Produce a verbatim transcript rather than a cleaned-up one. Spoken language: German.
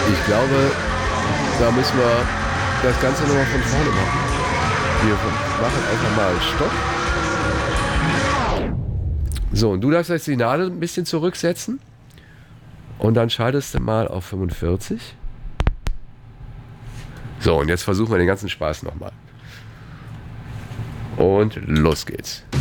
Ich glaube, da müssen wir das Ganze nochmal von vorne machen. Wir machen einfach mal Stopp. So, und du darfst jetzt die Nadel ein bisschen zurücksetzen. Und dann schaltest du mal auf fünfundvierzig. So, und jetzt versuchen wir den ganzen Spaß nochmal. Und los geht's.